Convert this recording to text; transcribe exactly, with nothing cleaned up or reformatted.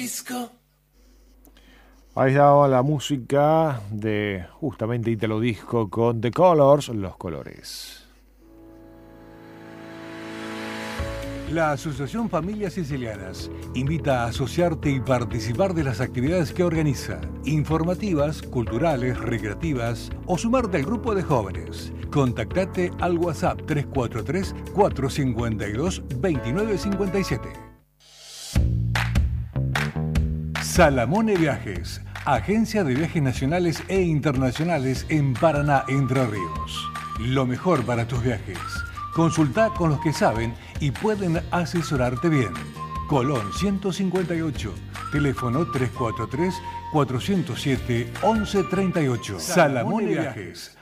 disco. Ahí estaba la música de justamente Italo Disco con The Colors, Los Colores. La Asociación Familias Sicilianas invita a asociarte y participar de las actividades que organiza, informativas, culturales, recreativas o sumarte al grupo de jóvenes. Contactate al WhatsApp tres cuatro tres, cuatro cinco dos, dos nueve cinco siete. Salamone Viajes, agencia de viajes nacionales e internacionales en Paraná, Entre Ríos. Lo mejor para tus viajes. Consulta con los que saben y pueden asesorarte bien. Colón ciento cincuenta y ocho, teléfono tres cuatro tres, cuatro cero siete, once treinta y ocho. Salamone Viajes.